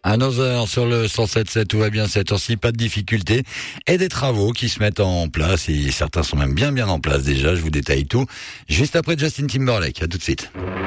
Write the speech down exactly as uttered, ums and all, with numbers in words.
À neuf heures sur le cent sept virgule sept, tout va bien cette heure-ci, pas de difficultés et des travaux qui se mettent en place et certains sont même bien bien en place déjà, je vous détaille tout juste après Justin Timberlake. À tout de suite.